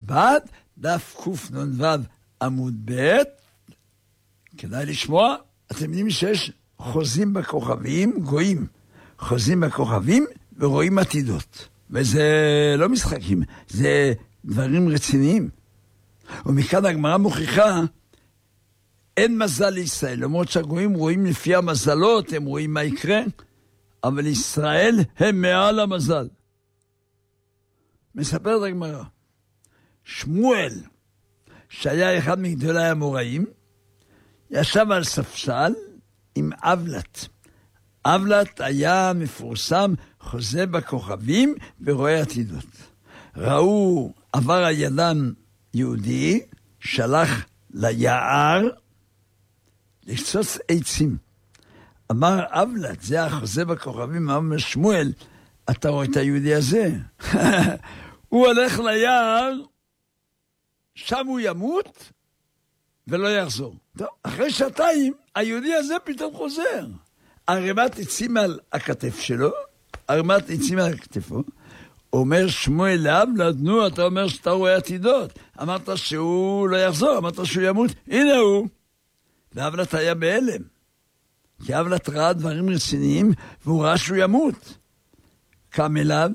שבת, דף קנ"ו עמוד ב', כדאי לשמוע. אתם יודעים שיש חוזים בכוכבים, גויים, חוזים בכוכבים ורואים עתידות. וזה לא משחקים, זה דברים רציניים. ומכאן הגמרא מוכיחה, אין מזל לישראל, למרות שהגויים רואים לפי המזלות, הם רואים מה יקרה, אבל ישראל הם מעל המזל. מספר את הגמרא, שמואל, שהיה אחד מגדולי האמוראים, ישב על ספסל עם אבלת. אבלת היה מפורסם, חוזה בכוכבים ורואה עתידות. ראו, עבר הידן יהודי, שלח ליער לקצוץ עצים. אמר אבלת, זה החוזה בכוכבים, אמר שמואל, אתה רואה את היהודי הזה? הוא הולך ליער, שם הוא ימות ולא יחזור. טוב, אחרי שעתיים, היהודי הזה פתאום חוזר. ערימת עצים על הכתף שלו, ערימת עצים על הכתפו, אומר שמואל לאבלת, נו, אתה אומר שאתה רואה עתידות. אמרת שהוא לא יחזור, אמרת שהוא ימות, הנה הוא. ואבלת היה בהלם. כי אבלת ראה דברים רציניים, והוא ראה שהוא ימות. קם אליו,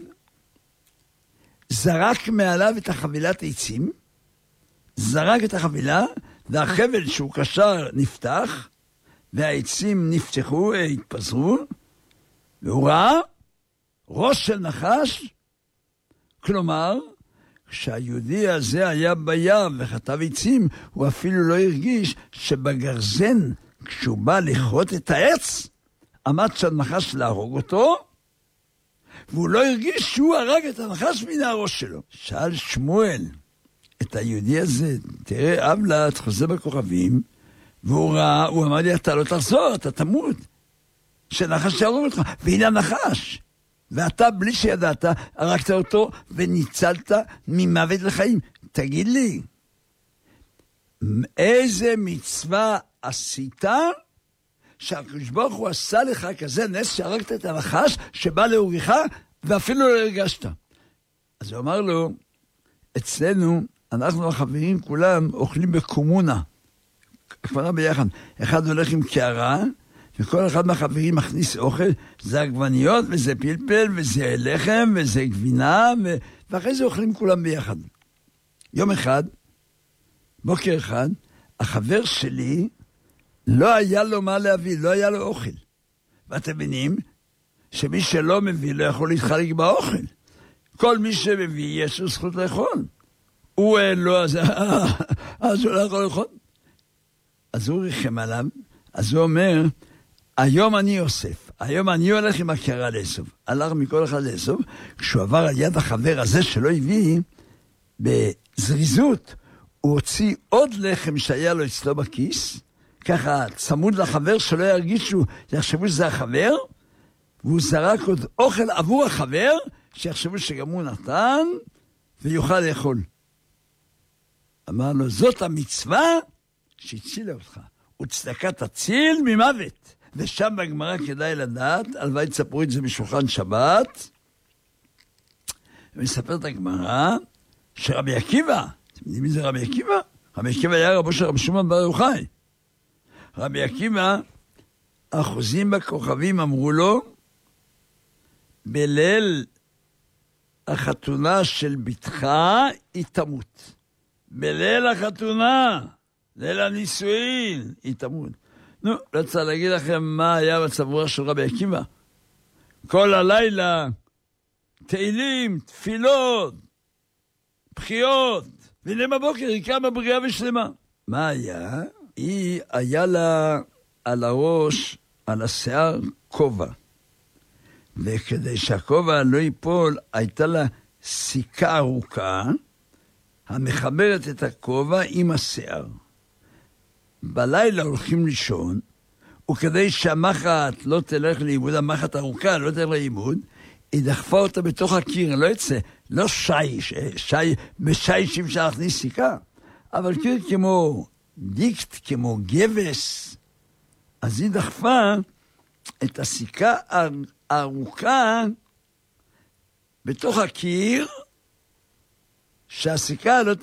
זרק מעליו את החבילת עצים, זרק את החבילה, והחבל שהוא קשר נפתח, והעצים נפתחו, התפזרו, והוא ראה ראש של נחש. כלומר, כשהיהודי הזה היה בים וחטב עצים, הוא אפילו לא הרגיש שבגרזן, כשהוא בא לכרות את העץ, עמד שם נחש להרוג אותו, והוא לא הרגיש שהוא הרג את הנחש מן הראש שלו. שאל שמואל את היהודי הזה, תראה, אבלת חוזה בכוכבים, והוא ראה, הוא אמר לי, אתה לא תחזור, אתה תמות, שנחש יהרוג אותך, והנה הנחש. ואתה, בלי שידעת, הרגת אותו וניצלת ממוות לחיים. תגיד לי, איזה מצווה עשית שהקדוש ברוך הוא עשה לך כזה נס שהרגת את הנחש שבא להוריך ואפילו לא הרגשת? אז הוא אמר לו, אצלנו, אנחנו החברים כולם אוכלים בקומונה, כבר ביחד. אחד הולך עם קערה, וכל אחד מהחברים מכניס אוכל, זה עגבניות, וזה פלפל, וזה לחם, וזה גבינה, ואחרי זה אוכלים כולם ביחד. יום אחד, בוקר אחד, החבר שלי לא היה לו מה להביא, לא היה לו אוכל. ואתם מבינים שמי שלא מביא לא יכול להתחלק באוכל. כל מי שמביא יש לו זכות לאכול. הוא אין לו, אז הוא לא יכול לאכול. אז הוא ריחם עליו, אז הוא אומר, היום אני אוסף, היום אני הולך עם הקערה לאסוף. הלך מכל אחד לאסוף, כשהוא עבר על יד החבר הזה שלא הביא, בזריזות, הוא הוציא עוד לחם שהיה לו אצלו בכיס, ככה צמוד לחבר שלא ירגישו, יחשבו שזה החבר, והוא זרק עוד אוכל עבור החבר, שיחשבו שגם הוא נתן, ויוכל לאכול. אמר לו, זאת המצווה שהצילה אותך. וצדקה תציל ממוות. ושם בגמרא כדאי לדעת, הלוואי תספרו את זה משולחן שבת, ומספרת הגמרא שרבי עקיבא, אתם יודעים מי זה רבי עקיבא? רבי עקיבא היה רבו של רבי שמעון בר יוחאי. רבי עקיבא, החוזים בכוכבים אמרו לו, בליל החתונה של בתך היא תמות. בליל החתונה, ליל הנישואין, היא תמות. נו, לא צריך להגיד לכם מה היה מצב רוח של רבי עקיבא. כל הלילה, תהילים, תפילות, בחיות, והנה בבוקר היא קמה בריאה ושלמה. מה היה? היא היה לה על הראש, על השיער, כובע. וכדי שהכובע לא ייפול, הייתה לה סיכה ארוכה, המחברת את הכובע עם השיער. בלילה הולכים לישון, וכדי שהמחט לא תלך לאיבוד, המחט ארוכה לא תלך לאיבוד, היא דחפה אותה בתוך הקיר, לא יצא, לא בשיש אפשר להכניס סיכה, אבל קיר כמו דיקט, כמו גבס, אז היא דחפה את הסיכה הארוכה בתוך הקיר, שהסיכה לא